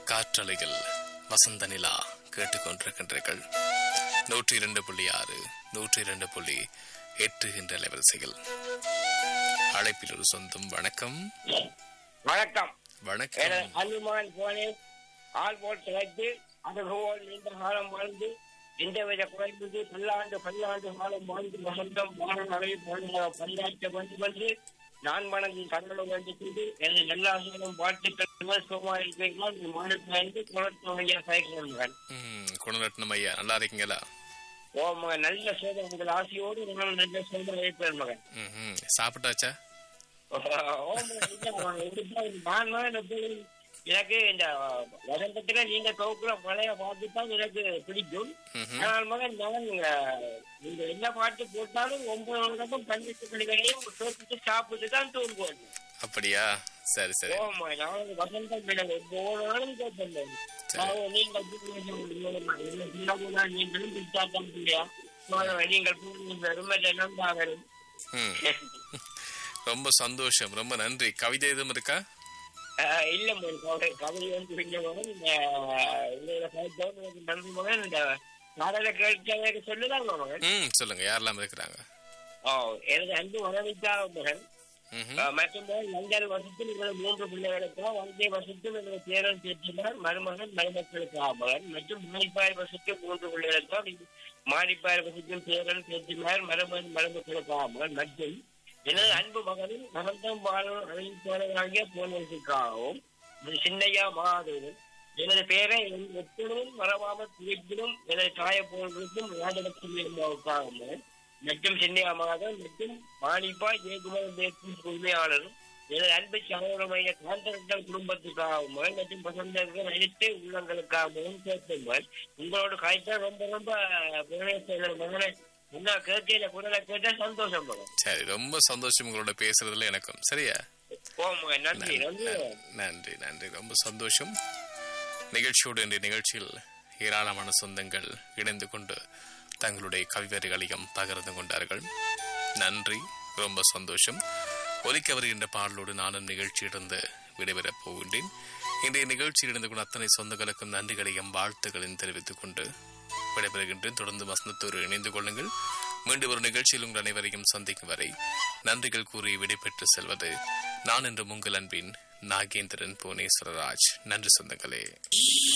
காற்றலைகள் வசந்த நிலா கேட்டுக்கொண்டிருக்கின்றீர்கள். 102.6 102.8 என்ற அலைவரிசையில் அழைப்பில் ஒரு சொந்தம். வணக்கம். வணக்கம். வணக்கம். அனுமான் போனே ஆள் போல் திளைத்து அதுபோல் நீண்ட காலம் வாழ்ந்து எந்தவித குறைந்து பல்லாண்டு காலம் வாழ்ந்து வசந்தம் வானமழை பல்லாற்ற வேண்டும் என்று நான் மனதில் தங்களை வேண்டிக்கொண்டு எனது நல்லாசைகளும் வாழ்த்துக்கள் சுகமாக இருக்கிறீர்கள். மாநிலத்திலிருந்து குணரத்னம் ஐயா சைக்கிள் குணரத்னம் ஐயா நல்லா இருக்கீங்களா? ஓ மகன், நல்ல சேதம் உங்கள் ஆசையோடு நல்ல சேதம் வைப்பேன் மகன். சாப்பிட்டாச்சா? ஓ மகன், நான் மகன் எனக்கு இந்த வசந்தத்துல நீங்க தொகுப்புல பழைய பாட்டு தான் எனக்கு பிடிக்கும். ஆனால் மகன் நீங்க என்ன பாட்டு போட்டாலும் 9 வருடமும் 12 மணி வரையும் சோப்பிட்டு சாப்பிட்டு தான் தூங்குவோம். அப்படியா? சரி சரி. ஓமா, நான் வசந்தம் எனக்கு ஒவ்வொரு நாளும் கேட்பேன். நீங்கள் நீங்களும் பிடிச்சாட்டம் இல்லையா? நீங்கள் நம்பாக. ரொம்ப சந்தோஷம், ரொம்ப நன்றி. கவிதை எதுவும் இருக்கா? இல்ல மகன், கவிதை வந்து நன்றி மகன். இந்த நாடக கேட்க சொல்லுதான் மகன். சொல்லுங்க, யாரெல்லாம் இருக்கிறாங்க? எனது அன்பு வரவித்தார மகன் மற்றும் லண்டல் வசத்தில் எங்களது 3 பிள்ளைகளுக்கும், வங்கை வசத்தில் எங்களது பேரன் பேச்சினார் மருமகன் மருமக்களுக்காக மகன் மற்றும் மாணிப்பாய் வசத்தில் 3 பிள்ளைகளுக்கும், மாணிப்பாய் வசத்தில் பேரன் பேச்சினார் மருமகன் மருமக்களுக்காக மகன் மற்றும் எனது அன்பு மகனின் மகந்தம் பாலன் அறிவிப்பாளராகிய போனதுக்காகவும் சின்னையா மகாதேவன் எனது பேரை எப்பொழுதும் மறவாமல் குறிப்பிடும் எனது தாயப்போர்களுக்கும் ராஜலட்சுமி அம்மாவுக்காகவும் மற்றும் சின்னையா மகாதேவன் மற்றும் மாணிப்பா ஜெயக்குமார் தேசிய உரிமையாளரும் எனது அன்பு சகோதரமைய காந்தரட்டம் குடும்பத்துக்காகவும் மற்றும் பசந்தர்கள் அனைத்து உள்ளங்களுக்காகவும் சேர்த்துங்கள். உங்களோட காய்ச்சா ரொம்ப மகனை என்ன கேட்கல குரலை கேட்டா சந்தோஷம். சரி, ரொம்ப சந்தோஷம் உங்களோட பேசுறதுல எனக்கும். சரியா? நன்றி நன்றி நன்றி, ரொம்ப சந்தோஷம். நிகழ்ச்சியோடு இன்றைய நிகழ்ச்சியில் ஏராளமான சொந்தங்கள் இணைந்து கொண்டு தங்களுடைய கவிவரிகளையும் பகிர்ந்து கொண்டார்கள். நன்றி, ரொம்ப சந்தோஷம். ஒலிக்க வருகின்ற பாடலோடு நானும் நிகழ்ச்சியிலிருந்து விடைபெறப் போகின்றேன். இன்றைய நிகழ்ச்சியில் இணைந்து கொண்ட அத்தனை சொந்தங்களுக்கும் நன்றிகளையும் வாழ்த்துக்களையும் தெரிவித்துக் கொண்டு விடைபெறுகின்றேன். தொடர்ந்து வசந்தத்தோடு இணைந்து கொள்ளுங்கள். மீண்டும் ஒரு நிகழ்ச்சியில் உங்கள் அனைவரையும் சந்திக்கும் வரை நன்றிகள் கூறி விடைபெற்று செல்வது நான் என்று உங்கள் அன்பின் நாகேந்திரன் புவனேஸ்வரராஜ். நன்றி சொந்தங்களே.